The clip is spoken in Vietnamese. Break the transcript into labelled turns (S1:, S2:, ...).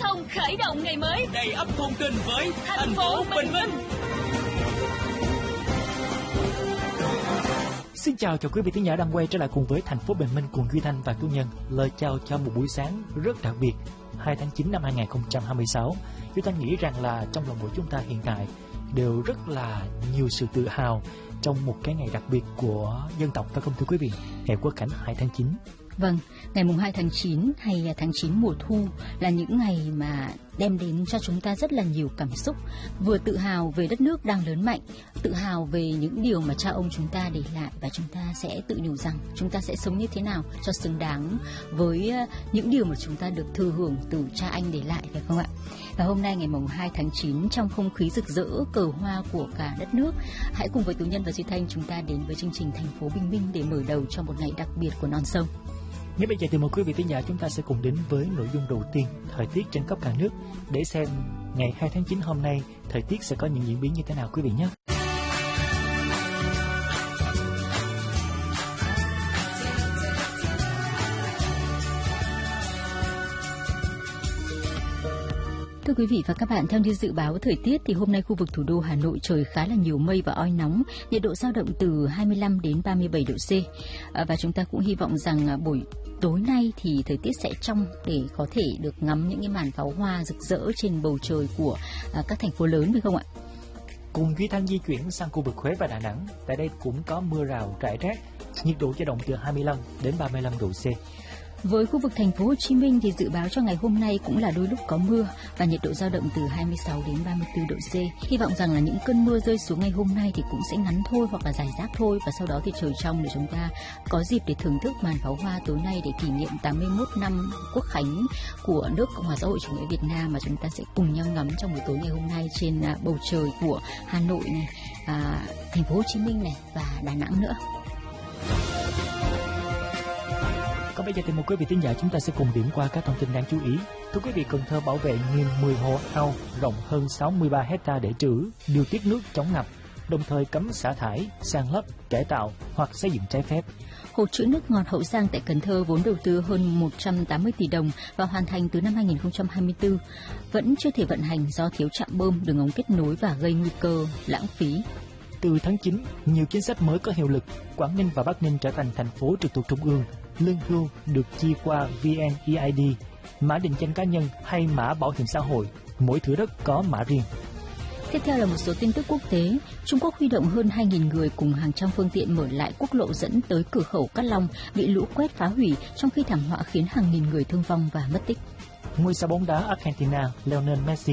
S1: thông khởi động ngày mới,
S2: đầy ắp thông tin với
S1: thành phố Bình Minh.
S3: Xin chào quý vị thính giả đang quay trở lại cùng với thành phố Bình Minh cùng Duy Thanh và Tú Nhân. Lời chào cho một buổi sáng rất đặc biệt 2 tháng 9 năm 2026. Duy Thanh nghĩ rằng là trong lòng mỗi chúng ta hiện tại đều rất là nhiều sự tự hào trong một cái ngày đặc biệt của dân tộc, phải không thưa quý vị? Ngày Quốc khánh 2 tháng 9.
S4: Vâng, ngày mùng 2 tháng 9 hay tháng 9 mùa thu là những ngày mà đem đến cho chúng ta rất là nhiều cảm xúc. Vừa tự hào về đất nước đang lớn mạnh, tự hào về những điều mà cha ông chúng ta để lại, và chúng ta sẽ tự nhủ rằng chúng ta sẽ sống như thế nào cho xứng đáng với những điều mà chúng ta được thừa hưởng từ cha anh để lại, phải không ạ? Và hôm nay ngày mùng 2 tháng 9, trong không khí rực rỡ cờ hoa của cả đất nước, hãy cùng với Tú Nhân và Duy Thanh chúng ta đến với chương trình Thành phố Bình Minh để mở đầu cho một ngày đặc biệt của non sông.
S3: Ngay bây giờ thì mời quý vị thính giả chúng ta sẽ cùng đến với nội dung đầu tiên, thời tiết trên khắp cả nước, để xem ngày 2 tháng 9 hôm nay thời tiết sẽ có những diễn biến như thế nào quý vị nhé.
S4: Thưa quý vị và các bạn, theo như dự báo thời tiết thì hôm nay khu vực thủ đô Hà Nội trời khá là nhiều mây và oi nóng, nhiệt độ dao động từ 25 đến 37 độ C. Và chúng ta cũng hy vọng rằng buổi tối nay thì thời tiết sẽ trong để có thể được ngắm những cái màn pháo hoa rực rỡ trên bầu trời của các thành phố lớn, phải không ạ?
S3: Cùng Duy Thanh di chuyển sang khu vực Huế và Đà Nẵng, tại đây cũng có mưa rào rải rác, nhiệt độ dao động từ 25 đến 35 độ C.
S4: Với khu vực thành phố Hồ Chí Minh thì dự báo cho ngày hôm nay cũng là đôi lúc có mưa và nhiệt độ dao động từ 26 đến 34 độ C. Hy vọng rằng là những cơn mưa rơi xuống ngày hôm nay thì cũng sẽ ngắn thôi hoặc là rải rác thôi, và sau đó thì trời trong để chúng ta có dịp để thưởng thức màn pháo hoa tối nay để kỷ niệm 81 năm Quốc khánh của nước Cộng hòa xã hội chủ nghĩa Việt Nam mà chúng ta sẽ cùng nhau ngắm trong buổi tối ngày hôm nay trên bầu trời của Hà Nội này, thành phố Hồ Chí Minh này và Đà Nẵng nữa.
S3: Còn bây giờ thì một quý vị thính giả chúng ta sẽ cùng điểm qua các thông tin đáng chú ý. Thưa quý vị, Cần Thơ bảo vệ nghiêm 10 hồ ao rộng hơn 63 hectare để trữ, điều tiết nước chống ngập, đồng thời cấm xả thải, san lấp, cải tạo hoặc xây dựng trái phép.
S4: Hồ trữ nước ngọt Hậu Giang tại Cần Thơ vốn đầu tư hơn 180 tỷ đồng và hoàn thành từ năm 2024, vẫn chưa thể vận hành do thiếu trạm bơm, đường ống kết nối và gây nguy cơ lãng phí.
S3: Từ tháng 9, nhiều chính sách mới có hiệu lực, Quảng Ninh và Bắc Ninh trở thành thành phố trực thuộc trung ương. Lương hưu được chi qua VNeID, mã định danh cá nhân hay mã bảo hiểm xã hội, mỗi thửa đất có mã riêng.
S4: Tiếp theo là một số tin tức quốc tế. Trung Quốc huy động hơn 2.000 người cùng hàng trăm phương tiện mở lại quốc lộ dẫn tới cửa khẩu Cát Long bị lũ quét phá hủy, trong khi thảm họa khiến hàng nghìn người thương vong và mất tích.
S3: Ngôi sao bóng đá Argentina Lionel Messi